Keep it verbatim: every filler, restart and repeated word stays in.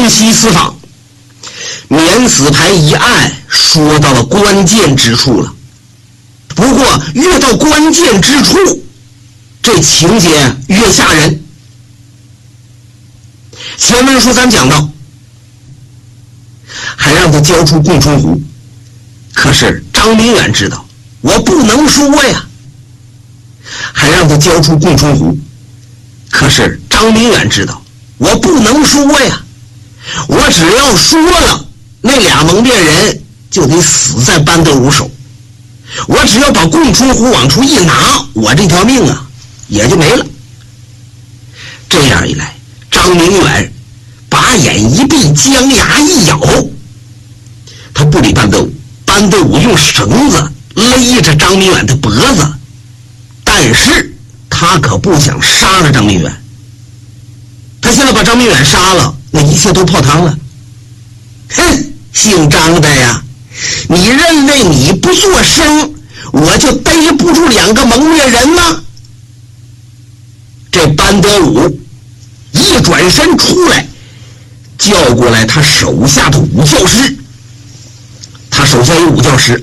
分析四方，免死牌一案说到了关键之处了。不过越到关键之处，这情节越吓人。前文书咱讲到，还让他交出供春湖，可是张明远知道我不能说呀，还让他交出供春湖，可是张明远知道我不能说呀，我只要说了，那俩蒙面人就得死在班德武手，我只要把供春湖往出一拿，我这条命啊也就没了。这样一来，张明远把眼一闭，将牙一咬，他不理班德武，班德武用绳子勒着张明远的脖子，但是他可不想杀了张明远。他现在把张明远杀了，那一切都泡汤了。哼，姓张的呀，你认为你不做声，我就逮不住两个蒙面人吗？这班德武一转身出来，叫过来他手下的武教师，他手下有武教师